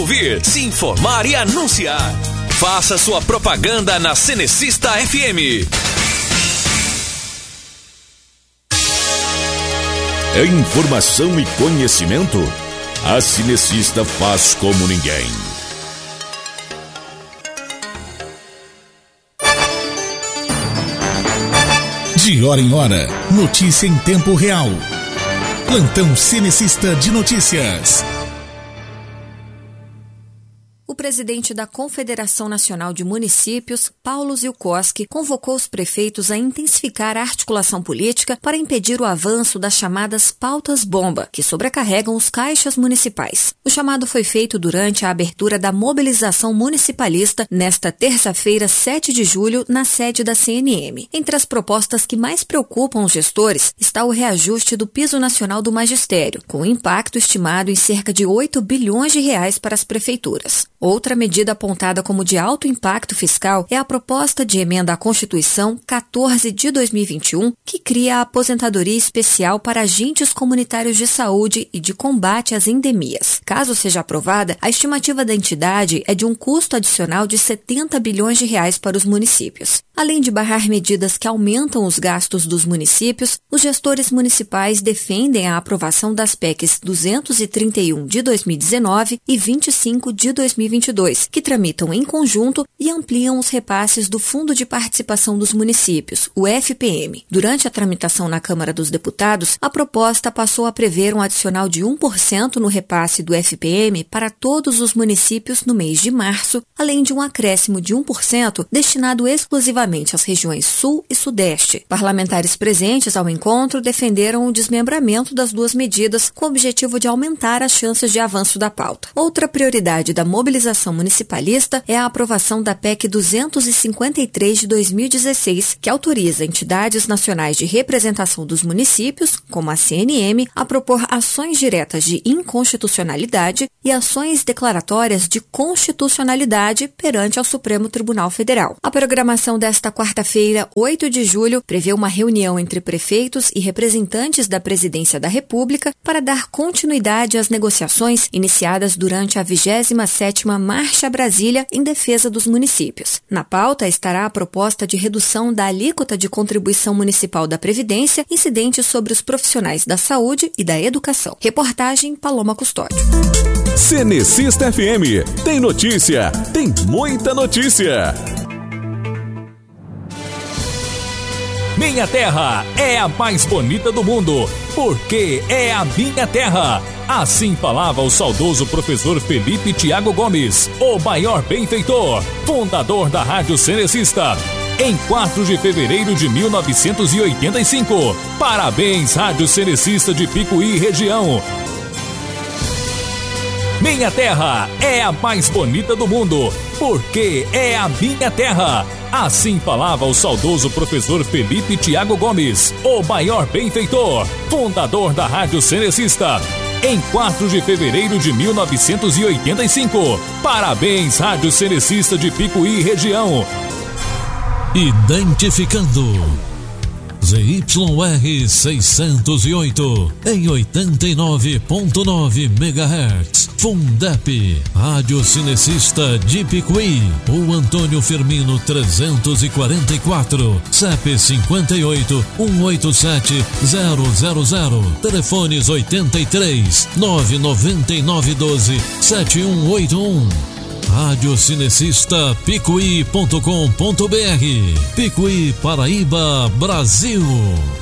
Ouvir, se informar e anunciar. Faça sua propaganda na Cenecista FM. É informação e conhecimento? A Cenecista faz como ninguém. De hora em hora, notícia em tempo real. Plantão Cenecista de Notícias. O presidente da Confederação Nacional de Municípios, Paulo Zilkowski, convocou os prefeitos a intensificar a articulação política para impedir o avanço das chamadas pautas-bomba, que sobrecarregam os caixas municipais. O chamado foi feito durante a abertura da mobilização municipalista nesta terça-feira, 7 de julho, na sede da CNM. Entre as propostas que mais preocupam os gestores está o reajuste do Piso Nacional do Magistério, com impacto estimado em cerca de 8 bilhões de reais para as prefeituras. Outra medida apontada como de alto impacto fiscal é a proposta de emenda à Constituição 14 de 2021, que cria a aposentadoria especial para agentes comunitários de saúde e de combate às endemias. Caso seja aprovada, a estimativa da entidade é de um custo adicional de 70 bilhões de reais para os municípios. Além de barrar medidas que aumentam os gastos dos municípios, os gestores municipais defendem a aprovação das PECs 231 de 2019 e 25 de 2022, que tramitam em conjunto e ampliam os repasses do Fundo de Participação dos Municípios, o FPM. Durante a tramitação na Câmara dos Deputados, a proposta passou a prever um adicional de 1% no repasse do FPM para todos os municípios no mês de março, além de um acréscimo de 1% destinado exclusivamente às regiões Sul e Sudeste. Parlamentares presentes ao encontro defenderam o desmembramento das duas medidas com o objetivo de aumentar as chances de avanço da pauta. Outra prioridade da mobilização municipalista é a aprovação da PEC 253 de 2016, que autoriza entidades nacionais de representação dos municípios, como a CNM, a propor ações diretas de inconstitucionalidade e ações declaratórias de constitucionalidade perante ao Supremo Tribunal Federal. A programação desta quarta-feira, 8 de julho, prevê uma reunião entre prefeitos e representantes da Presidência da República para dar continuidade às negociações iniciadas durante a 27ª Marcha Brasília em defesa dos municípios. Na pauta estará a proposta de redução da alíquota de contribuição municipal da Previdência incidente sobre os profissionais da saúde e da educação. Reportagem Paloma Custódio. Cenecista FM. Tem notícia, tem muita notícia. Minha terra é a mais bonita do mundo, porque é a minha terra. Assim falava o saudoso professor Felipe Tiago Gomes, o maior benfeitor, fundador da Rádio Cenecista. Em 4 de fevereiro de 1985. Parabéns, Rádio Cenecista de Picuí, região. Minha terra é a mais bonita do mundo, porque é a minha terra. Assim falava o saudoso professor Felipe Tiago Gomes, o maior benfeitor, fundador da Rádio Cenecista. Em 4 de fevereiro de 1985. Parabéns, Rádio Cenecista de Picuí, região. Identificando ZYR 608 em 89.9 MHz. Fundep, Rádio Cenecista de Picuí. O Antônio Firmino 344, CEP 58 187 000. Telefones 83 999 12 7181. Rádio Cenecista Picuí.com.br. Picuí, Paraíba, Brasil.